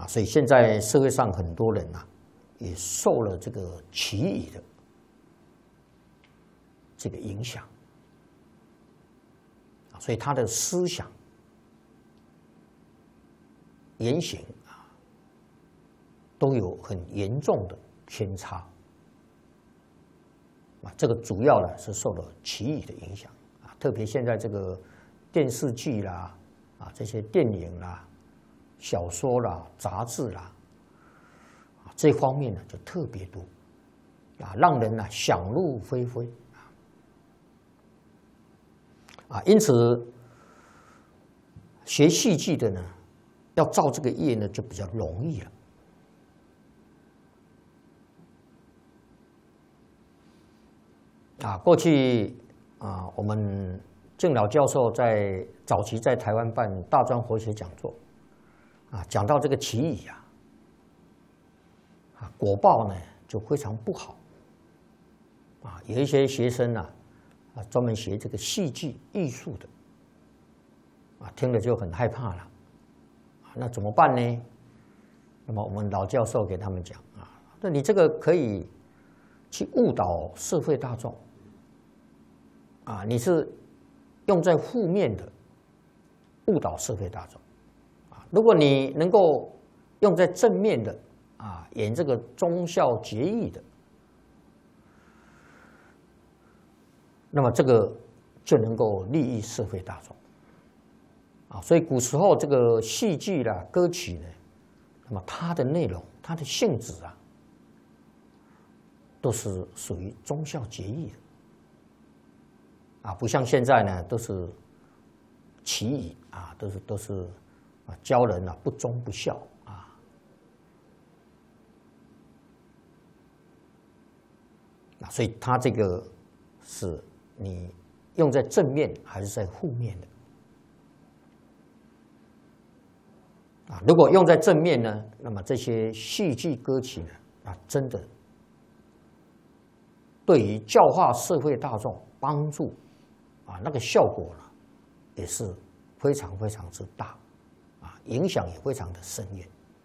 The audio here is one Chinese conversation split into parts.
所以现在社会上很多人也受了这个齐乙的这个影响，所以他的思想、言行都有很严重的偏差。这个主要呢是受了齐乙的影响特别现在这个电视剧啦这些电影啦、小说啦、杂志啦这方面呢就特别多让人想入非非因此学戏剧的呢，要造这个业呢就比较容易了。过去我们郑老教授在早期在台湾办大专活学讲座讲到这个齐乙果报呢就非常不好有一些学生专门学这个戏剧艺术的听了就很害怕了那怎么办呢？那么我们老教授给他们讲那你这个可以去误导社会大众你是用在负面的误导社会大众如果你能够用在正面的演这个忠孝节义的，那么这个就能够利益社会大众所以古时候这个戏剧啦、歌曲呢，那么它的内容、它的性质都是属于忠孝节义的不像现在呢都是齐乙都是教人不忠不孝所以它这个是你用在正面还是在负面的如果用在正面呢，那么这些戏剧歌曲呢真的对于教化社会大众帮助那个效果呢也是非常非常之大影响也非常的深远。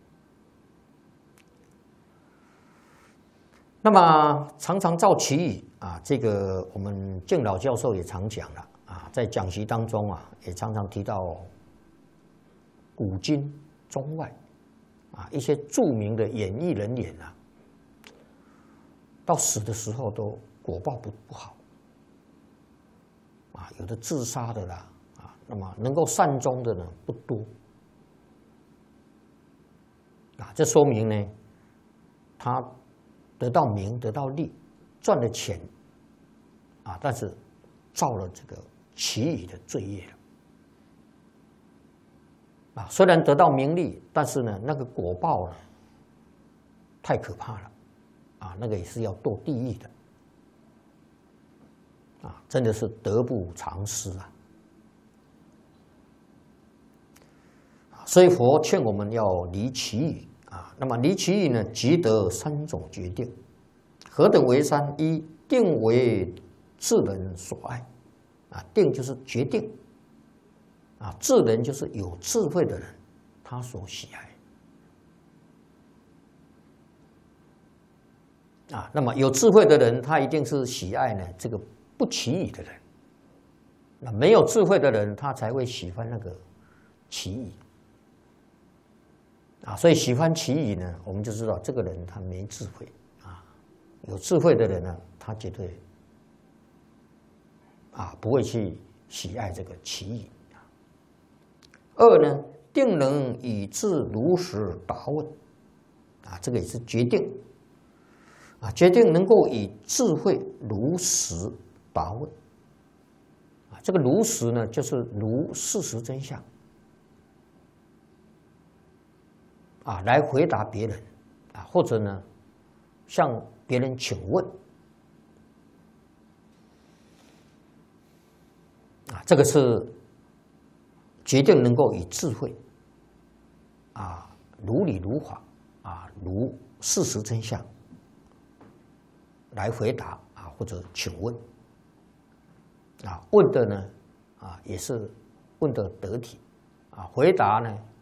那么常常造齐乙这个我们郑老教授也常讲了在讲习当中也常常提到古今中外一些著名的演艺人员到死的时候都果报不好有的自杀的啦那么能够善终的呢不多这说明呢他得到名得到利赚了钱但是造了这个齐乙的罪业了虽然得到名利，但是呢那个果报呢太可怕了那个也是要堕地狱的真的是得不偿失所以佛劝我们要离齐乙那么离齐乙呢，即得三种决定。何等为三？一定为智人所爱定就是决定智人就是有智慧的人，他所喜爱那么有智慧的人，他一定是喜爱呢这个不齐乙的人。那没有智慧的人，他才会喜欢那个齐乙所以喜欢齐乙呢，我们就知道这个人他没智慧有智慧的人呢，他绝对不会去喜爱这个齐乙二呢，定能以智如实答问这个也是决定决定能够以智慧如实答问这个如实呢，就是如事实真相来回答别人或者呢向别人请问这个是决定能够以智慧如理如法如事实真相来回答或者请问问的呢也是问得得体回答呢